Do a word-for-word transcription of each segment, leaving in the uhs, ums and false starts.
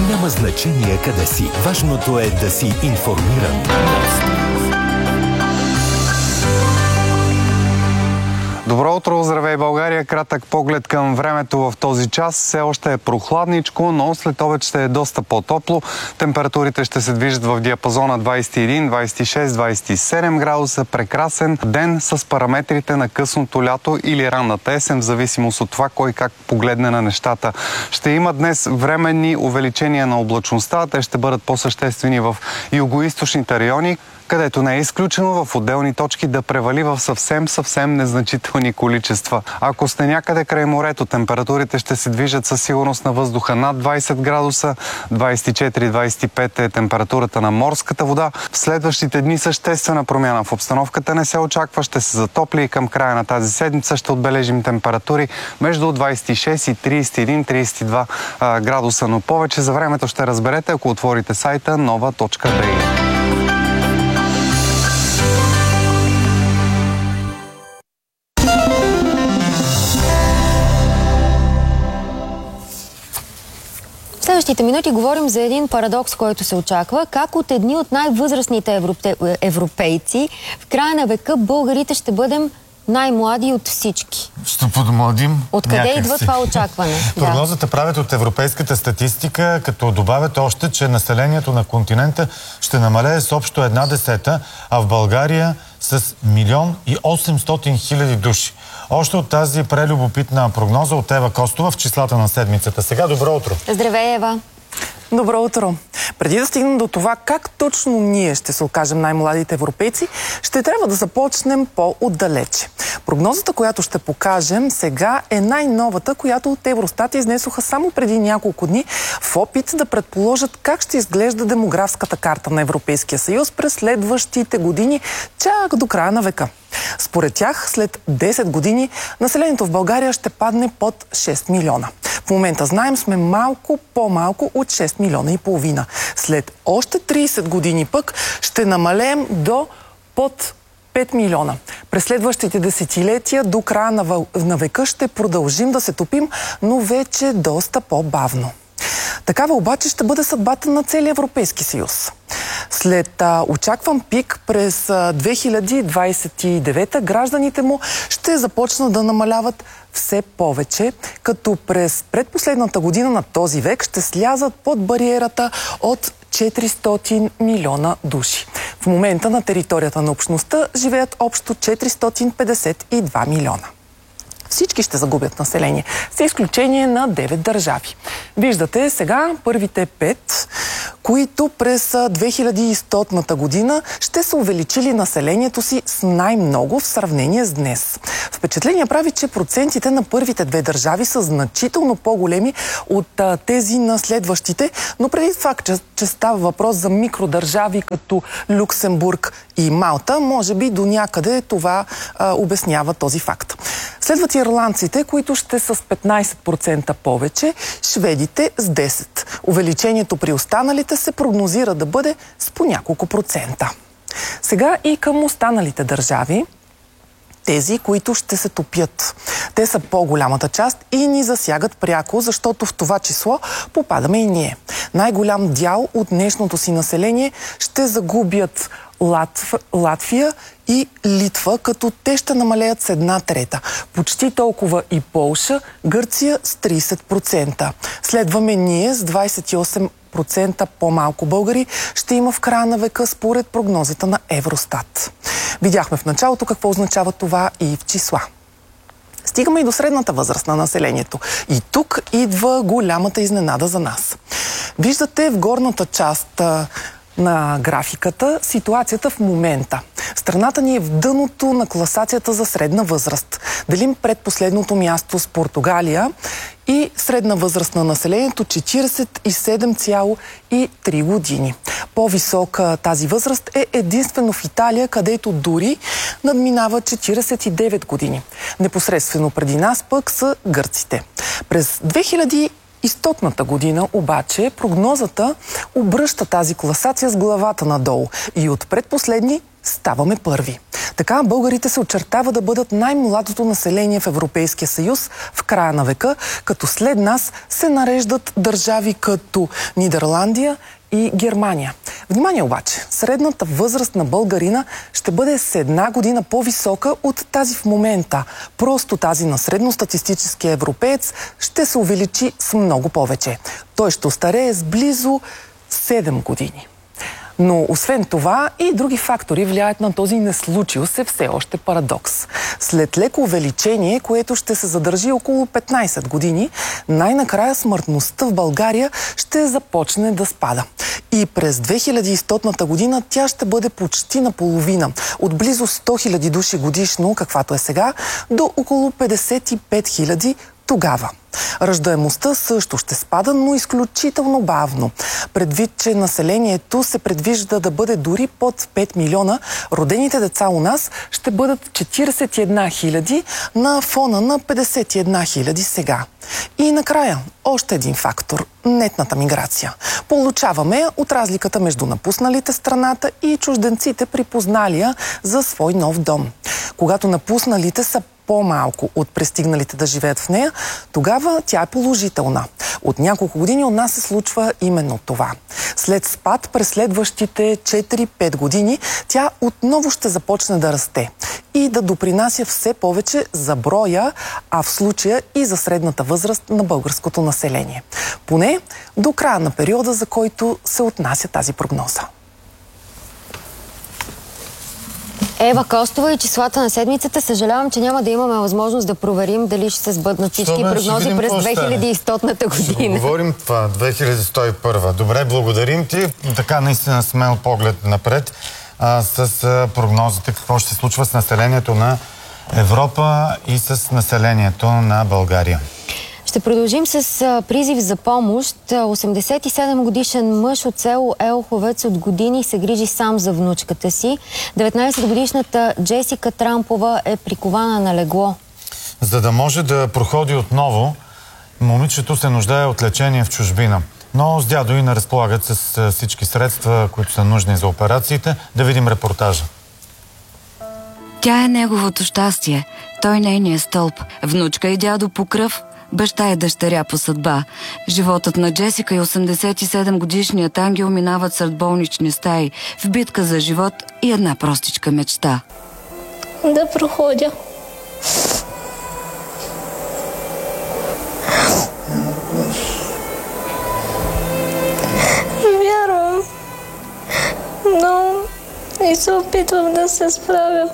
Няма значение къде си. Важното е да си информиран. Добро утро, здравей България! Кратък поглед към времето в този час. Все още е прохладничко, но след обед ще е доста по-топло. Температурите ще се движат в диапазона двадесет и един, двадесет и шест, двадесет и седем градуса. Прекрасен ден с параметрите на късното лято или ранната есен, в зависимост от това кой как погледне на нещата. Ще има днес временни увеличения на облачността. Те ще бъдат по-съществени в югоизточните райони, където не е изключено в отделни точки да превали в съвсем-съвсем незначителни количества. Ако сте някъде край морето, температурите ще се движат със сигурност на въздуха над двадесет градуса, двадесет и четири двадесет и пет е температурата на морската вода. В следващите дни съществена промяна в обстановката не се очаква, ще се затопли и към края на тази седмица ще отбележим температури между двадесет и шест и тридесет и един тридесет и два градуса, но повече за времето ще разберете, ако отворите сайта нова точка би и. В следващите минути говорим за един парадокс, който се очаква. Как от едни от най-възрастните европе... европейци в края на века българите ще бъдем най-млади от всички? Ще подмладим. Откъде идва това очакване? Прогнозата да. правят от европейската статистика, като добавят още, че населението на континента ще намалее с общо една десета, а в България с милион и осемстотин хиляди души. Още от тази прелюбопитна прогноза от Ева Костова в числата на седмицата. Сега добро утро! Здравей, Ева! Добро утро! Преди да стигнем до това как точно ние ще се окажем най-младите европейци, ще трябва да започнем по-отдалече. Прогнозата, която ще покажем сега, е най-новата, която от Евростат изнесоха само преди няколко дни в опит да предположат как ще изглежда демографската карта на Европейския съюз през следващите години, чак до края на века. Според тях, след десет години населението в България ще падне под шест милиона. В момента, знаем, сме малко по-малко от шест милиона и половина. След още тридесет години пък ще намалеем до под пет милиона. През следващите десетилетия до края на, въл... на века ще продължим да се топим, но вече доста по-бавно. Такава обаче ще бъде съдбата на целия Европейски съюз. След а, очакван пик през а, две хиляди двадесет и девета гражданите му ще започнат да намаляват все повече, като през предпоследната година на този век ще слязат под бариерата от четиристотин милиона души. В момента на територията на общността живеят общо четиристотин петдесет и два милиона. Всички ще загубят население, с изключение на девет държави. Виждате сега първите пет, които през две хиляди и стотната година ще са увеличили населението си с най-много в сравнение с днес. Впечатление прави, че процентите на първите две държави са значително по-големи от а, тези на следващите, но преди това, че, че става въпрос за микродържави като Люксембург и Малта, може би до някъде това а, обяснява този факт. Следват ирландците, които ще са с петнадесет процента повече, шведите с десет процента. Увеличението при останалите се прогнозира да бъде с по няколко процента. Сега и към останалите държави, тези, които ще се топят. Те са по-голямата част и ни засягат пряко, защото в това число попадаме и ние. Най-голям дял от днешното си население ще загубят Латв... Латвия и Литва, като те ще намалеят с една трета. Почти толкова и Полша, Гърция с тридесет процента. Следваме ние с двадесет и осем процента по-малко българи ще има в края на века според прогнозата на Евростат. Видяхме в началото какво означава това и в числа. Стигаме и до средната възраст на населението. И тук идва голямата изненада за нас. Виждате в горната част на графиката ситуацията в момента. Страната ни е в дъното на класацията за средна възраст. Делим предпоследното място с Португалия и средна възраст на населението четиридесет и седем цяло и три години. По-висока тази възраст е единствено в Италия, където дори надминава четиридесет и девет години. Непосредствено преди нас пък са гърците. През две хиляди и стотната година обаче прогнозата обръща тази класация с главата надолу и от предпоследни ставаме първи. Така българите се очертава да бъдат най-младото население в Европейския съюз в края на века, като след нас се нареждат държави като Нидерландия и Германия. Внимание обаче, средната възраст на българина ще бъде с една година по-висока от тази в момента. Просто тази на средностатистическия европеец ще се увеличи с много повече. Той ще остарее с близо седем години. Но освен това и други фактори влияят на този неслучил се все още парадокс. След леко увеличение, което ще се задържи около петнайсет години, най-накрая смъртността в България ще започне да спада. И през две хиляди и стотната година тя ще бъде почти наполовина. От близо сто хиляди души годишно, каквато е сега, до около петдесет и пет хиляди тогава. Раждаемостта също ще спада, но изключително бавно. Предвид, че населението се предвижда да бъде дори под пет милиона, родените деца у нас ще бъдат четирийсет и една хиляди на фона на петдесет и една хиляди сега. И накрая, още един фактор – нетната миграция. Получаваме от разликата между напусналите страната и чужденците, припозналия за свой нов дом. Когато напусналите са по-малко от пристигналите да живеят в нея, тогава тя е положителна. От няколко години у нас се случва именно това. След спад през следващите четири-пет години тя отново ще започне да расте и да допринася все повече за броя, а в случая и за средната възраст на българското население. Поне до края на периода, за който се отнася тази прогноза. Ева Костова и числата на седмицата. Съжалявам, че няма да имаме възможност да проверим дали ще се сбъднат всички прогнози през две хиляди и стотната година. Ще говорим това, две хиляди сто и първа. Добре, благодарим ти. Така наистина смел поглед напред а, с а, прогнозите, какво ще се случва с населението на Европа и с населението на България. Ще продължим с а, призив за помощ. осемдесет и седем годишен мъж от село Елховец от години се грижи сам за внучката си. деветнайсетгодишната Джесика Трампова е прикована на легло. За да може да проходи отново, момичето се нуждае от лечение в чужбина. Но с дядо и не разполагат с всички средства, които са нужни за операциите. Да видим репортажа. Тя е неговото щастие. Той нейният стълб. Внучка и дядо по кръв. Баща и дъщеря по съдба. Животът на Джесика и осемдесет и седем годишният ангел минават сред болнични стаи, в битка за живот и една простичка мечта. Да проходя. Вярвам, но и се опитвам да се справя.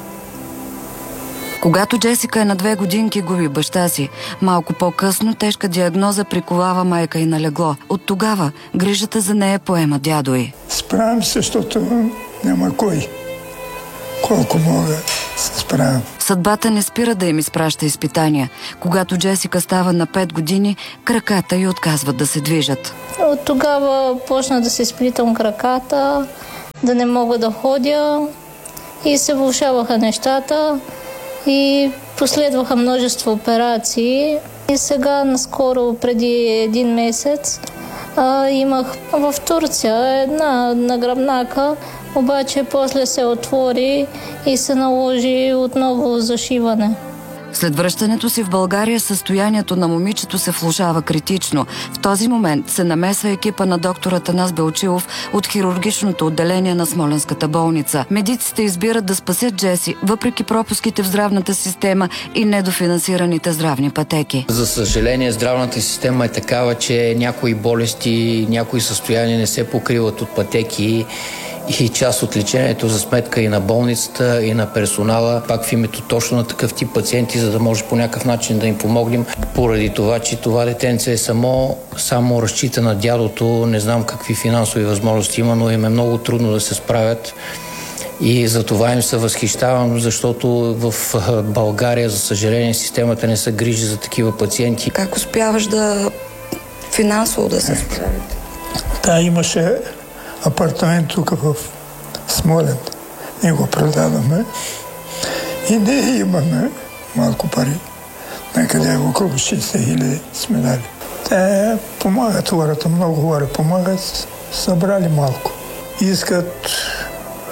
Когато Джесика е на две годинки, губи баща си. Малко по-късно тежка диагноза приковава майка й на легло. От тогава грижата за нея поема дядо й. Справям се, защото няма кой. Колко мога се справям. Съдбата не спира да им изпраща изпитания. Когато Джесика става на пет години, краката й отказват да се движат. От тогава почна да се сплитам краката, да не мога да ходя и се влошаваха нещата. И последваха множество операции. И сега, наскоро, преди един месец, а, имах в Турция една нагръбнака, обаче после се отвори и се наложи отново зашиване. След връщането си в България състоянието на момичето се влошава критично. В този момент се намесва екипа на доктор Атанас Белчилов от хирургичното отделение на Смолянската болница. Медиците избират да спасят Джеси, въпреки пропуските в здравната система и недофинансираните здравни пътеки. За съжаление, здравната система е такава, че някои болести, някои състояния не се покриват от пътеки и част от лечението за сметка и на болницата, и на персонала, пак в името точно на такъв тип пациенти, за да може по някакъв начин да им помогнем. Поради това, че това детенце е само, само разчита на дядото, не знам какви финансови възможности има, но им е много трудно да се справят. И за това им се възхищавам, защото в България, за съжаление, системата не се грижи за такива пациенти. Как успяваш да финансово да се справите? Та имаше апартамент тук в Смолян. Ние го продаваме и ние имаме малко пари. Некъде около шейсет хиляди сме дали. Те помагат хората, много хора помагат, събрали малко. Искат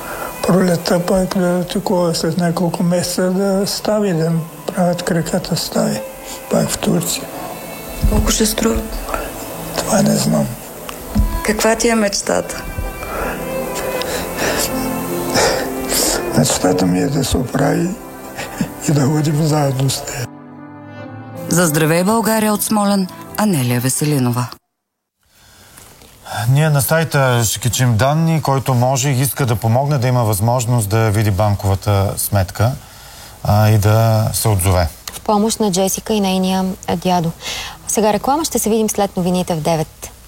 пролета пак да такова след няколко месеца да стави, да правят краката стави. Пак в Турция. Колко ще струва? Това не знам. Каква ти е мечтата? Мечтата ми е да се оправи и да ходим заедно с нея. За Здравей България от Смолян, Анелия Веселинова. Ние на сайта ще качим данни, който може и иска да помогне да има възможност да види банковата сметка а, и да се отзове. В помощ на Джесика и нейния дядо. Сега реклама, ще се видим след новините в девет.